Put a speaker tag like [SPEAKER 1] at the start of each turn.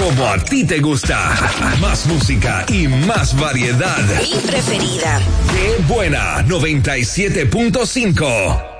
[SPEAKER 1] como a ti te gusta. Más música y más variedad.
[SPEAKER 2] Mi preferida.
[SPEAKER 1] Qué buena 97.5.